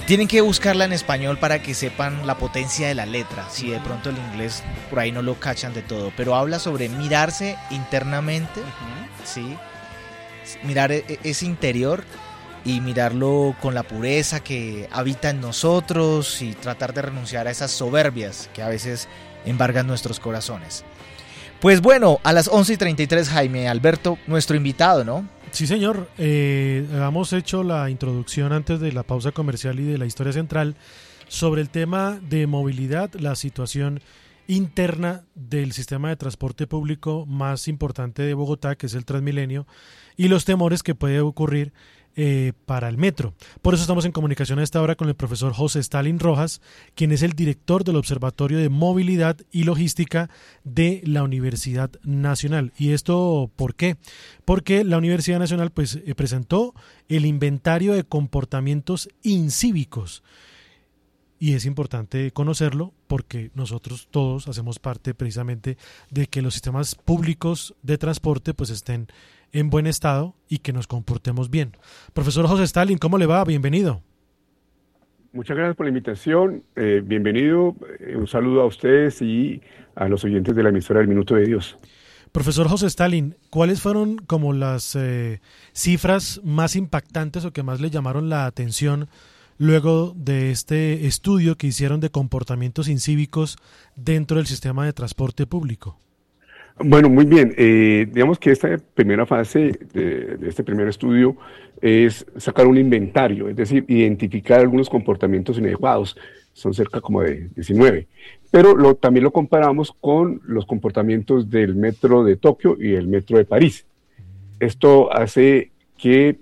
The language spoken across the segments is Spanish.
Tienen que buscarla en español para que sepan la potencia de la letra, si de pronto el inglés por ahí no lo cachan de todo, pero habla sobre mirarse internamente, ¿sí? Mirar ese interior y mirarlo con la pureza que habita en nosotros y tratar de renunciar a esas soberbias que a veces embargan nuestros corazones. Pues bueno, a las 11:33, Jaime Alberto, nuestro invitado, ¿no? Sí, señor. Hemos hecho la introducción antes de la pausa comercial y de la historia central sobre el tema de movilidad, la situación interna del sistema de transporte público más importante de Bogotá, que es el Transmilenio, y los temores que puede ocurrir para el metro. Por eso estamos en comunicación a esta hora con el profesor José Stalin Rojas, quien es el director del Observatorio de Movilidad y Logística de la Universidad Nacional. ¿Y esto por qué? Porque la Universidad Nacional presentó el inventario de comportamientos incívicos. Y es importante conocerlo porque nosotros todos hacemos parte precisamente de que los sistemas públicos de transporte estén en buen estado y que nos comportemos bien. Profesor José Stalin, ¿cómo le va? Bienvenido. Muchas gracias por la invitación. Bienvenido. Un saludo a ustedes y a los oyentes de la emisora del Minuto de Dios. Profesor José Stalin, ¿cuáles fueron como las cifras más impactantes o que más le llamaron la atención luego de este estudio que hicieron de comportamientos incívicos dentro del sistema de transporte público? Bueno, muy bien. Digamos que esta primera fase de este primer estudio es sacar un inventario, es decir, identificar algunos comportamientos inadecuados. Son cerca como de 19. Pero también lo comparamos con los comportamientos del metro de Tokio y el metro de París. Esto hace que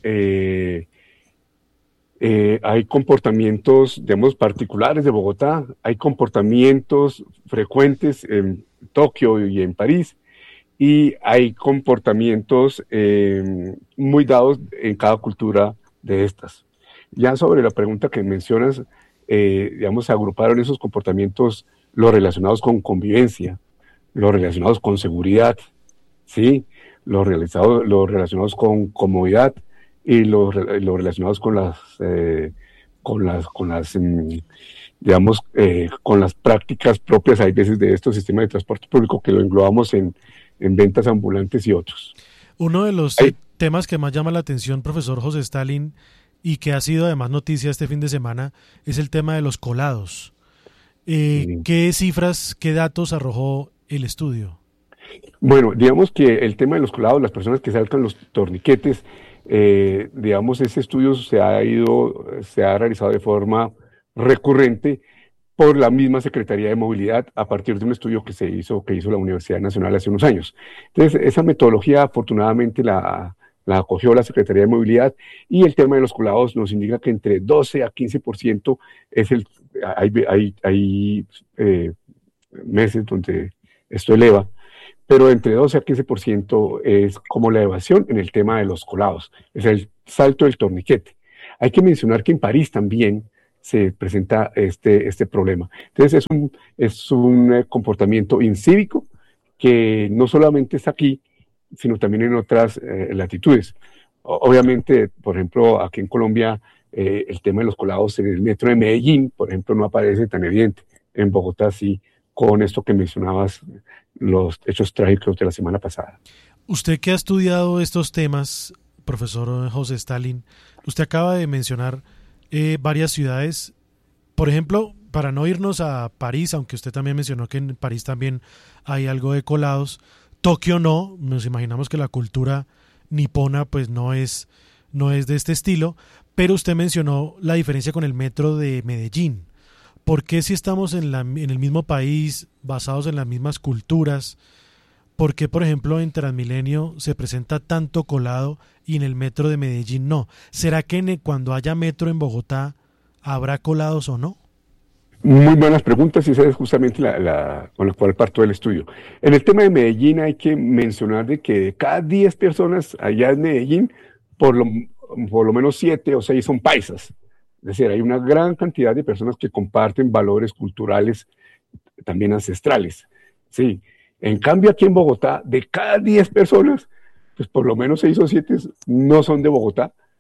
hay comportamientos, digamos, particulares de Bogotá, hay comportamientos frecuentes en Tokio y en París, y hay comportamientos muy dados en cada cultura de estas. Ya sobre la pregunta que mencionas, digamos, se agruparon esos comportamientos, los relacionados con convivencia, los relacionados con seguridad, ¿sí? Los relacionados con comodidad, y los relacionados con las prácticas propias, hay veces, de estos sistemas de transporte público que lo englobamos en ventas ambulantes y otros. Uno de los temas que más llama la atención, profesor José Stalin, y que ha sido además noticia este fin de semana, es el tema de los colados. ¿Qué cifras, qué datos arrojó el estudio? Bueno, digamos que el tema de los colados, las personas que saltan los torniquetes, digamos, ese estudio se ha realizado de forma recurrente por la misma Secretaría de Movilidad a partir de un estudio que hizo la Universidad Nacional hace unos años. Entonces, esa metodología afortunadamente la acogió la Secretaría de Movilidad, y el tema de los colados nos indica que entre 12 a 15% hay meses donde esto eleva, pero entre 12 a 15% es como la evasión en el tema de los colados, es el salto del torniquete. Hay que mencionar que en París también se presenta este problema. Entonces es un comportamiento incívico que no solamente está aquí, sino también en otras latitudes. Obviamente, por ejemplo, aquí en Colombia, el tema de los colados en el metro de Medellín, por ejemplo, no aparece tan evidente. En Bogotá sí, con esto que mencionabas, los hechos trágicos de la semana pasada. Usted que ha estudiado estos temas, profesor José Stalin, usted acaba de mencionar varias ciudades, por ejemplo, para no irnos a París, aunque usted también mencionó que en París también hay algo de colados. Tokio no, nos imaginamos que la cultura nipona pues no es de este estilo, pero usted mencionó la diferencia con el metro de Medellín. ¿Por qué si estamos en el mismo país, basados en las mismas culturas, por qué, por ejemplo, en Transmilenio se presenta tanto colado y en el metro de Medellín no? ¿Será que cuando haya metro en Bogotá habrá colados o no? Muy buenas preguntas, y esa es justamente con la cual parto del estudio. En el tema de Medellín hay que mencionar de que de cada 10 personas allá en Medellín, por lo menos 7 o 6 son paisas. Es decir, hay una gran cantidad de personas que comparten valores culturales también ancestrales. Sí. En cambio, aquí en Bogotá, de cada 10 personas, pues por lo menos 6 o 7 no son de Bogotá,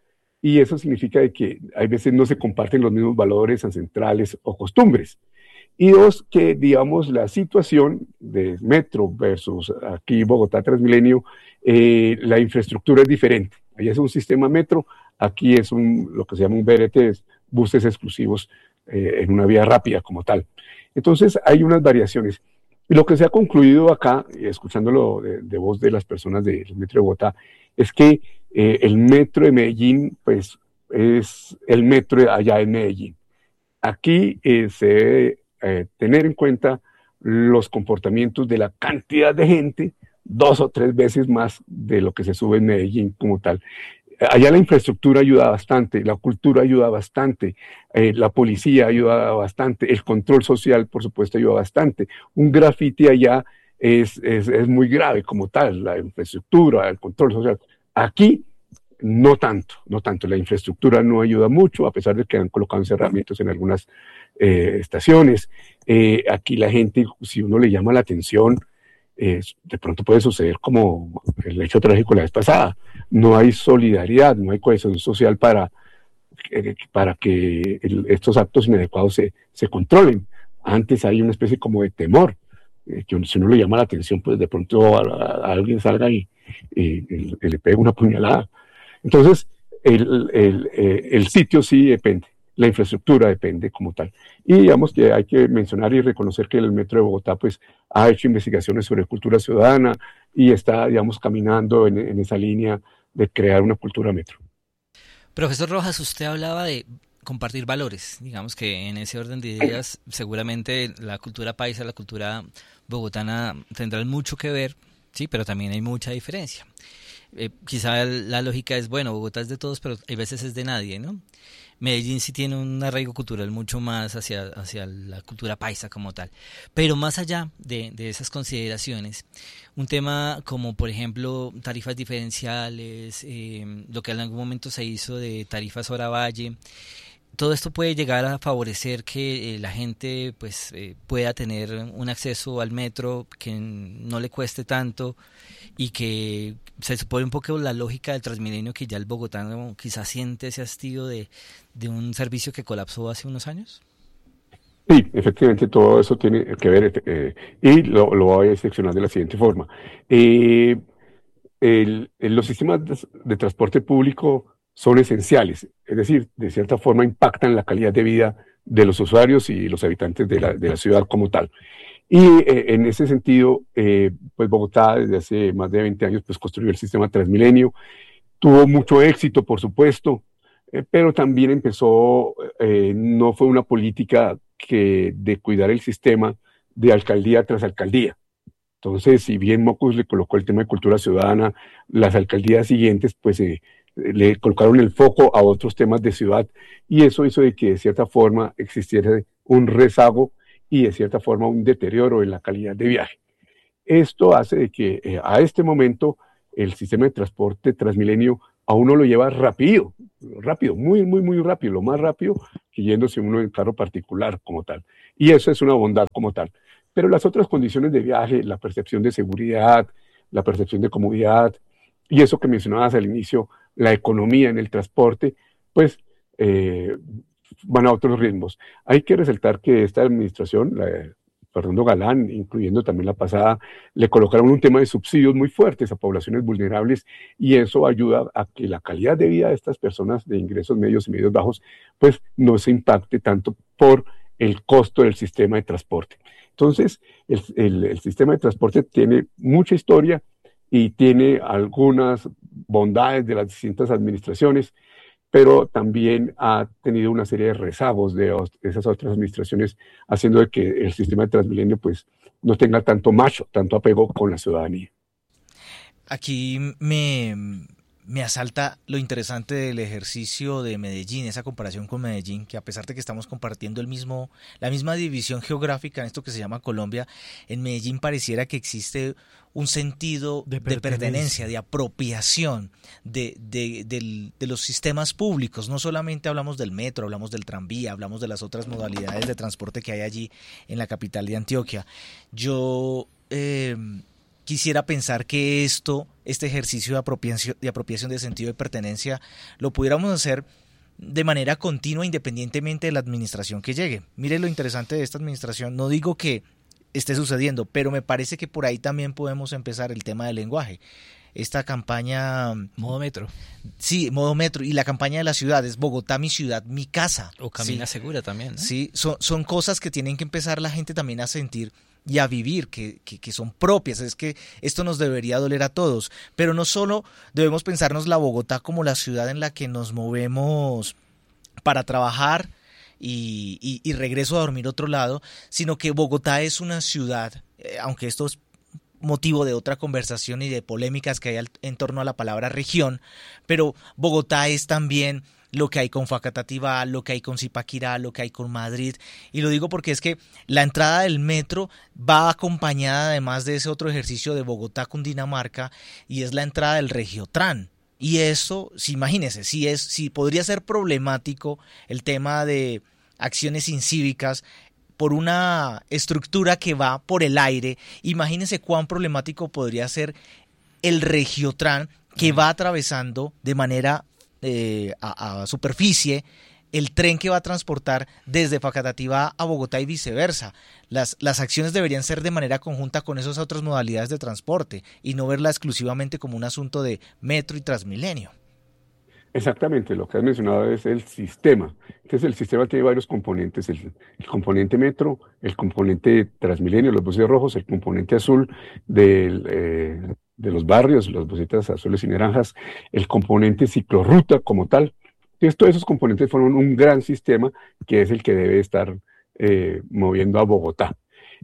y eso significa de que hay veces no se comparten los mismos valores ancestrales o costumbres. Y dos, que digamos la situación de metro versus aquí Bogotá Transmilenio, la infraestructura es diferente. Allá es un sistema metro, aquí es lo que se llama un BRT, es buses exclusivos en una vía rápida como tal. Entonces hay unas variaciones. Y lo que se ha concluido acá, escuchándolo de voz de las personas del Metro de Bogotá, es que el Metro de Medellín, pues, es el metro allá en Medellín. Aquí se debe tener en cuenta los comportamientos de la cantidad de gente, 2 o 3 veces más de lo que se sube en Medellín como tal. Allá la infraestructura ayuda bastante, la cultura ayuda bastante, la policía ayuda bastante, el control social, por supuesto, ayuda bastante. Un graffiti allá es muy grave como tal, la infraestructura, el control social. Aquí no tanto. La infraestructura no ayuda mucho, a pesar de que han colocado encerramientos en algunas estaciones. Aquí la gente, si uno le llama la atención, de pronto puede suceder como el hecho trágico la vez pasada. No hay solidaridad, no hay cohesión social para que estos actos inadecuados se controlen. Antes hay una especie como de temor, que si uno le llama la atención, pues de pronto a alguien salga y le pega una puñalada. Entonces, el sitio sí depende, la infraestructura depende como tal. Y digamos que hay que mencionar y reconocer que el Metro de Bogotá pues ha hecho investigaciones sobre cultura ciudadana y está, digamos, caminando en esa línea de crear una cultura metro. Profesor Rojas, usted hablaba de compartir valores, digamos que en ese orden de ideas seguramente la cultura paisa, la cultura bogotana tendrán mucho que ver, sí, pero también hay mucha diferencia. Quizá la lógica es, bueno, Bogotá es de todos, pero hay veces es de nadie, ¿no? Medellín sí tiene un arraigo cultural mucho más hacia la cultura paisa como tal. Pero más allá de esas consideraciones, un tema como, por ejemplo, tarifas diferenciales, lo que en algún momento se hizo de tarifas hora valle, todo esto puede llegar a favorecer que la gente pues pueda tener un acceso al metro que no le cueste tanto y que se supone un poco la lógica del Transmilenio, que ya el bogotano quizás siente ese hastío de un servicio que colapsó hace unos años. Sí, efectivamente todo eso tiene que ver y lo voy a seccionar de la siguiente forma. Los sistemas de transporte público son esenciales, es decir, de cierta forma impactan la calidad de vida de los usuarios y los habitantes de la ciudad como tal. Y en ese sentido, pues Bogotá desde hace más de 20 años pues construyó el sistema Transmilenio, tuvo mucho éxito, por supuesto, pero también empezó, no fue una política de cuidar el sistema de alcaldía tras alcaldía. Entonces, si bien Mocus le colocó el tema de cultura ciudadana, las alcaldías siguientes pues le colocaron el foco a otros temas de ciudad y eso hizo de que de cierta forma existiera un rezago y de cierta forma un deterioro en la calidad de viaje. Esto hace de que a este momento el sistema de transporte Transmilenio a uno lo lleva rápido, muy, muy, muy rápido, lo más rápido que yéndose uno en carro particular como tal. Y eso es una bondad como tal. Pero las otras condiciones de viaje, la percepción de seguridad, la percepción de comodidad, y eso que mencionabas al inicio, la economía en el transporte, pues van a otros ritmos. Hay que resaltar que esta administración, la de Fernando Galán, incluyendo también la pasada, le colocaron un tema de subsidios muy fuertes a poblaciones vulnerables y eso ayuda a que la calidad de vida de estas personas de ingresos medios y medios bajos, pues no se impacte tanto por el costo del sistema de transporte. Entonces, el sistema de transporte tiene mucha historia y tiene algunas bondades de las distintas administraciones, pero también ha tenido una serie de rezagos de esas otras administraciones, haciendo de que el sistema de Transmilenio pues, no tenga tanto macho, tanto apego con la ciudadanía. Aquí me asalta lo interesante del ejercicio de Medellín, esa comparación con Medellín, que a pesar de que estamos compartiendo la misma división geográfica en esto que se llama Colombia, en Medellín pareciera que existe un sentido de pertenencia, de apropiación de los sistemas públicos. No solamente hablamos del metro, hablamos del tranvía, hablamos de las otras modalidades de transporte que hay allí en la capital de Antioquia. Yo quisiera pensar que este ejercicio de apropiación de sentido de pertenencia, lo pudiéramos hacer de manera continua independientemente de la administración que llegue. Mire lo interesante de esta administración, no digo que esté sucediendo, pero me parece que por ahí también podemos empezar el tema del lenguaje. Esta campaña... Modo metro. Sí, modo metro. Y la campaña de la ciudad es Bogotá, mi ciudad, mi casa. O Camina Segura también, ¿no? Sí, son cosas que tienen que empezar la gente también a sentir y a vivir, que son propias. Es que esto nos debería doler a todos. Pero no solo debemos pensarnos la Bogotá como la ciudad en la que nos movemos para trabajar y regreso a dormir a otro lado, sino que Bogotá es una ciudad, aunque esto es motivo de otra conversación y de polémicas que hay en torno a la palabra región, pero Bogotá es también lo que hay con Facatativá, lo que hay con Zipaquirá, lo que hay con Madrid, y lo digo porque es que la entrada del metro va acompañada además de ese otro ejercicio de Bogotá-Cundinamarca, y es la entrada del Regiotran. Y eso, imagínense, si podría ser problemático el tema de acciones incívicas por una estructura que va por el aire, imagínense cuán problemático podría ser el Regiotran que va atravesando de manera a superficie el tren que va a transportar desde Facatativá a Bogotá y viceversa. Las acciones deberían ser de manera conjunta con esas otras modalidades de transporte y no verla exclusivamente como un asunto de metro y Transmilenio. Exactamente, lo que has mencionado es el sistema. Entonces el sistema tiene varios componentes, el componente metro, el componente Transmilenio, los buses rojos, el componente azul de los barrios, las busetas azules y naranjas, el componente ciclorruta como tal. Entonces todos esos componentes forman un gran sistema que es el que debe estar moviendo a Bogotá.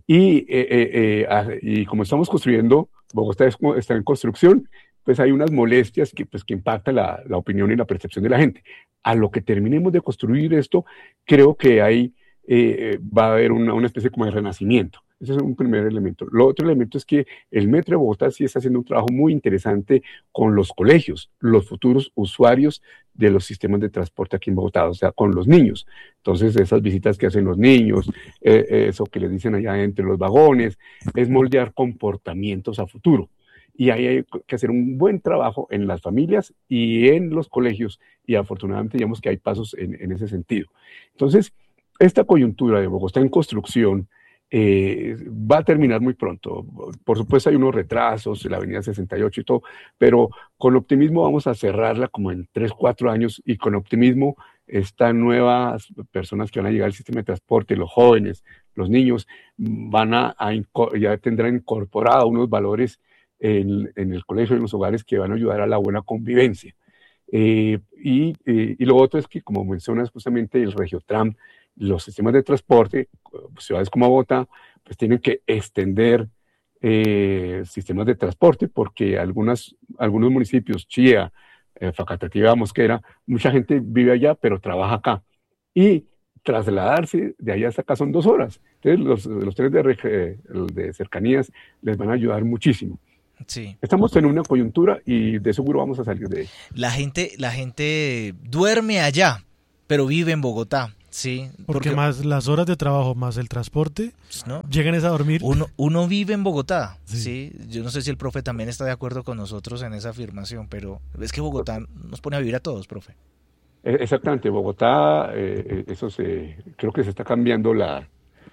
Y como estamos construyendo, Bogotá está en construcción, pues hay unas molestias que impactan la opinión y la percepción de la gente. A lo que terminemos de construir esto, creo que ahí va a haber una especie como de renacimiento. Ese es un primer elemento. Lo otro elemento es que el Metro de Bogotá sí está haciendo un trabajo muy interesante con los colegios, los futuros usuarios de los sistemas de transporte aquí en Bogotá, o sea, con los niños. Entonces, esas visitas que hacen los niños, eso que les dicen allá entre los vagones, es moldear comportamientos a futuro. Y ahí hay que hacer un buen trabajo en las familias y en los colegios, y afortunadamente digamos que hay pasos en ese sentido. Entonces, esta coyuntura de Bogotá en construcción va a terminar muy pronto. Por supuesto hay unos retrasos, la avenida 68 y todo, pero con optimismo vamos a cerrarla como en 3, 4 años, y con optimismo estas nuevas personas que van a llegar al sistema de transporte, los jóvenes, los niños, ya tendrán incorporado unos valores en el colegio y en los hogares que van a ayudar a la buena convivencia. Y lo otro es que, como mencionas justamente, el Regiotram, los sistemas de transporte, ciudades como Bogotá, pues tienen que extender sistemas de transporte, porque algunos municipios, Chía, Facatativá, Mosquera, mucha gente vive allá, pero trabaja acá. Y trasladarse de allá hasta acá son 2 horas. Entonces, los trenes de cercanías les van a ayudar muchísimo. Sí. Estamos en una coyuntura y de seguro vamos a salir de ella. La gente duerme allá, pero vive en Bogotá, sí. Porque más las horas de trabajo, más el transporte, ¿no? Llegan a dormir. Uno vive en Bogotá, sí. Sí. Yo no sé si el profe también está de acuerdo con nosotros en esa afirmación, pero es que Bogotá nos pone a vivir a todos, profe. Exactamente, Bogotá, creo que se está cambiando la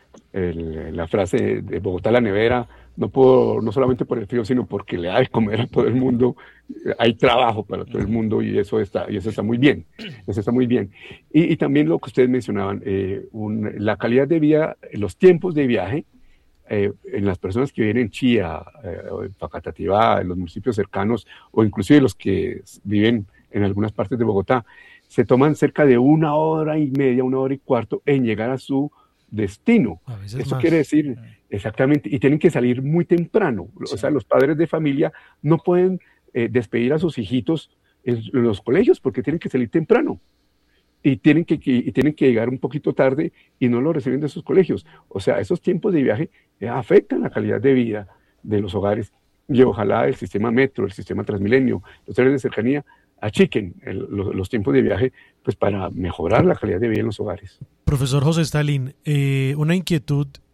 frase de Bogotá la nevera, no solamente por el frío, sino porque le da de comer a todo el mundo, hay trabajo para todo el mundo, y eso está muy bien, Y también lo que ustedes mencionaban, la calidad de vida, los tiempos de viaje, en las personas que viven en Chía, en Facatativá, en los municipios cercanos, o inclusive los que viven en algunas partes de Bogotá, se toman cerca de 1 hora y media, 1 hora y cuarto en llegar a su destino. Esto más quiere decir, exactamente, y tienen que salir muy temprano. Sí. O sea, los padres de familia no pueden despedir a sus hijitos en los colegios porque tienen que salir temprano. Y tienen que llegar un poquito tarde y no lo reciben de sus colegios. O sea, esos tiempos de viaje afectan la calidad de vida de los hogares. Y ojalá el sistema metro, el sistema Transmilenio, los trenes de cercanía achiquen los tiempos de viaje, pues para mejorar la calidad de vida en los hogares. Profesor José Stalin, una inquietud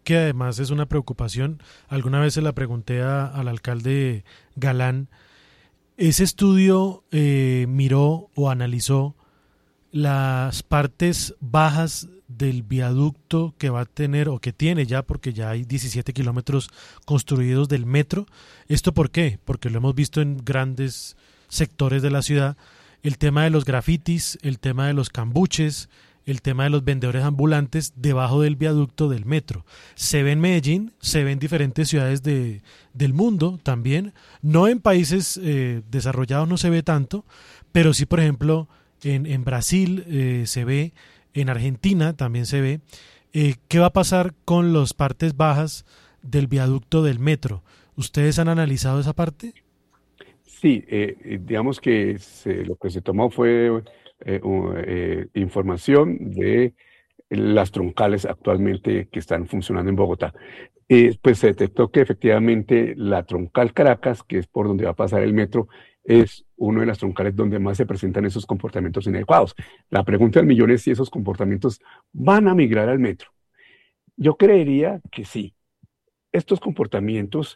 que además es una preocupación. Alguna vez se la pregunté al alcalde Galán. ¿Ese estudio miró o analizó las partes bajas del viaducto que va a tener o que tiene ya, porque ya hay 17 kilómetros construidos del metro? ¿Esto por qué? Porque lo hemos visto en grandes sectores de la ciudad, el tema de los grafitis, el tema de los cambuches, el tema de los vendedores ambulantes debajo del viaducto del metro. Se ve en Medellín, se ve en diferentes ciudades del mundo también. No en países desarrollados no se ve tanto, pero sí, por ejemplo, en Brasil se ve, en Argentina también se ve. ¿Qué va a pasar con las partes bajas del viaducto del metro? ¿Ustedes han analizado esa parte? Sí, digamos que lo que se tomó fue información de las troncales actualmente que están funcionando en Bogotá. Pues se detectó que efectivamente la troncal Caracas, que es por donde va a pasar el metro, es uno de las troncales donde más se presentan esos comportamientos inadecuados. La pregunta del millón es si esos comportamientos van a migrar al metro. Yo creería que sí. Estos comportamientos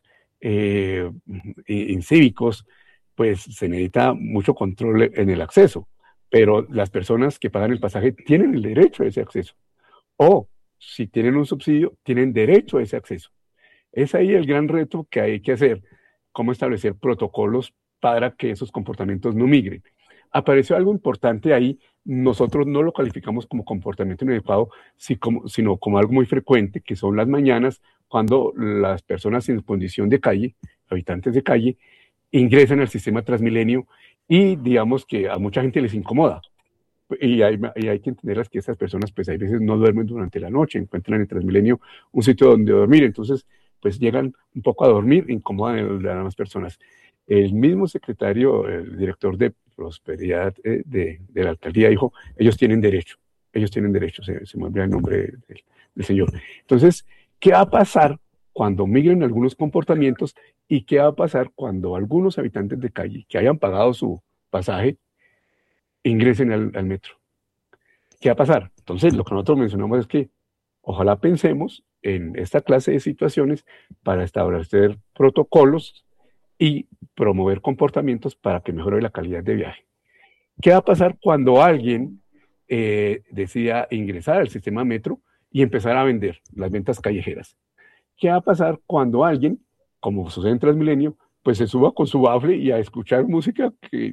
incívicos, pues se necesita mucho control en el acceso, pero las personas que pagan el pasaje tienen el derecho a ese acceso. O si tienen un subsidio, tienen derecho a ese acceso. Es ahí el gran reto que hay que hacer, cómo establecer protocolos para que esos comportamientos no migren. Apareció algo importante ahí, nosotros no lo calificamos como comportamiento inadecuado, sino como algo muy frecuente, que son las mañanas, cuando las personas en condición de calle, habitantes de calle, ingresan al sistema Transmilenio y digamos que a mucha gente les incomoda. Y hay que entender que estas personas, pues, hay veces no duermen durante la noche, encuentran en el Transmilenio un sitio donde dormir, entonces, pues, llegan un poco a dormir, incomodan a las demás personas. El mismo secretario, el director de prosperidad de la alcaldía dijo, ellos tienen derecho, se me olvida el nombre del señor. Entonces, ¿qué va a pasar cuando migren algunos comportamientos y qué va a pasar cuando algunos habitantes de calle que hayan pagado su pasaje ingresen al metro? ¿Qué va a pasar? Entonces, lo que nosotros mencionamos es que ojalá pensemos en esta clase de situaciones para establecer protocolos y promover comportamientos para que mejore la calidad de viaje. ¿Qué va a pasar cuando alguien decida ingresar al sistema metro y empezar a vender las ventas callejeras? ¿Qué va a pasar cuando alguien, como sucede en Transmilenio, pues se suba con su bafle y a escuchar música,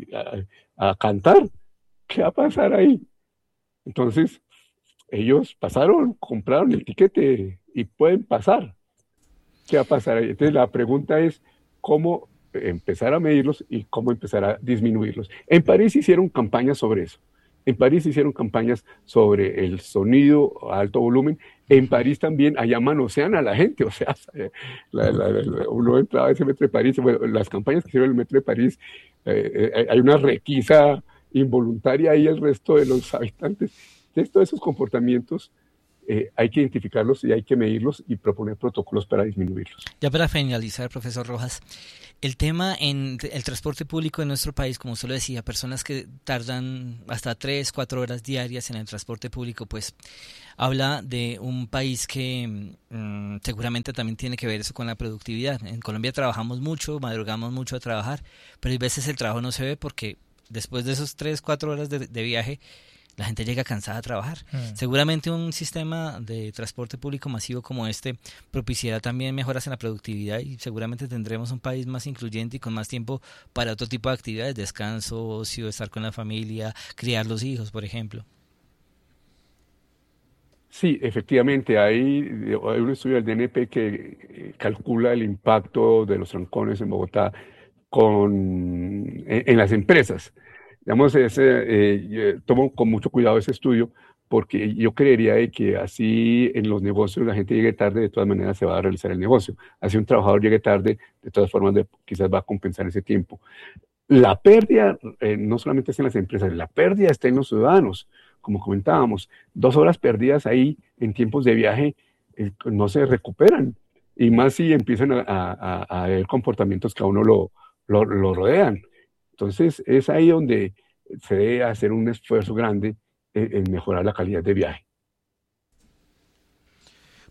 a cantar? ¿Qué va a pasar ahí? Entonces, ellos pasaron, compraron el tiquete y pueden pasar. ¿Qué va a pasar ahí? Entonces, la pregunta es cómo empezar a medirlos y cómo empezar a disminuirlos. En París hicieron campañas sobre eso. En París hicieron campañas sobre el sonido a alto volumen. En París también allá manosean a la gente. O sea, uno entra a ese metro de París. Bueno, las campañas que hicieron el metro de París, hay una requisa involuntaria ahí el resto de los habitantes. Entonces, todos esos comportamientos hay que identificarlos y hay que medirlos y proponer protocolos para disminuirlos. Ya para finalizar, profesor Rojas, el tema en el transporte público en nuestro país, como usted lo decía, personas que tardan hasta 3, 4 horas diarias en el transporte público, pues habla de un país que seguramente también tiene que ver eso con la productividad. En Colombia trabajamos mucho, madrugamos mucho a trabajar, pero hay veces el trabajo no se ve porque después de esos 3, 4 horas de viaje, la gente llega cansada a trabajar. Seguramente un sistema de transporte público masivo como este propiciará también mejoras en la productividad y seguramente tendremos un país más incluyente y con más tiempo para otro tipo de actividades, descanso, ocio, estar con la familia, criar los hijos, por ejemplo. Sí, efectivamente, hay un estudio del DNP que calcula el impacto de los trancones en Bogotá en las empresas. Digamos, tomo con mucho cuidado ese estudio porque yo creería que así en los negocios la gente llegue tarde, de todas maneras se va a realizar el negocio. Así un trabajador llegue tarde, de todas formas quizás va a compensar ese tiempo. La pérdida no solamente está en las empresas, la pérdida está en los ciudadanos. Como comentábamos, 2 horas perdidas ahí en tiempos de viaje no se recuperan. Y más si empiezan a ver comportamientos que a uno lo rodean. Entonces, es ahí donde se debe hacer un esfuerzo grande en mejorar la calidad de viaje.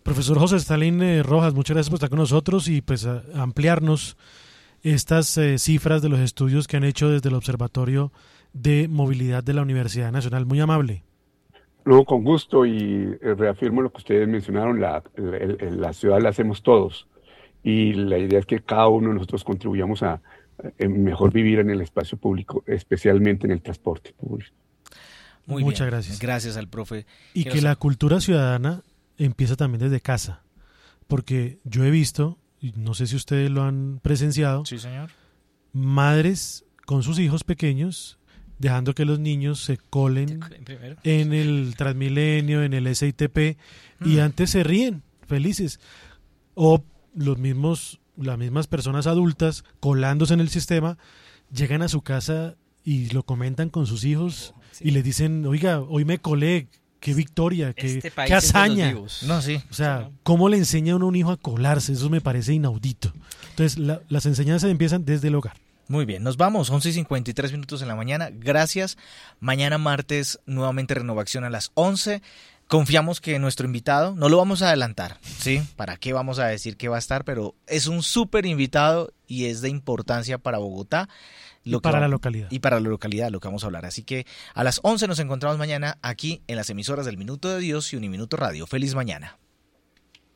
Profesor José Stalin Rojas, muchas gracias por estar con nosotros y pues ampliarnos estas cifras de los estudios que han hecho desde el Observatorio de Movilidad de la Universidad Nacional. Muy amable. Luego, con gusto, y reafirmo lo que ustedes mencionaron, la ciudad la hacemos todos, y la idea es que cada uno de nosotros contribuyamos a mejor vivir en el espacio público, especialmente en el transporte público. Muchas gracias. Gracias al profe. Y que la cultura ciudadana empieza también desde casa, porque yo he visto, y no sé si ustedes lo han presenciado, sí, señor, madres con sus hijos pequeños dejando que los niños se colen en el Transmilenio, en el SITP, y antes se ríen felices, o las mismas personas adultas colándose en el sistema llegan a su casa y lo comentan con sus hijos y les dicen, oiga, hoy me colé, qué victoria, qué hazaña. No, sí. O sea, ¿cómo le enseña uno a un hijo a colarse? Eso me parece inaudito. Entonces, las enseñanzas empiezan desde el hogar. Muy bien, nos vamos, 11:53 en la mañana. Gracias. Mañana martes, nuevamente Renovación a las 11. Confiamos que nuestro invitado, no lo vamos a adelantar, ¿sí? ¿Para qué vamos a decir que va a estar? Pero es un súper invitado y es de importancia para Bogotá. Y para la localidad. Y para la localidad, lo que vamos a hablar. Así que a las 11 nos encontramos mañana aquí en las emisoras del Minuto de Dios y Uniminuto Radio. ¡Feliz mañana!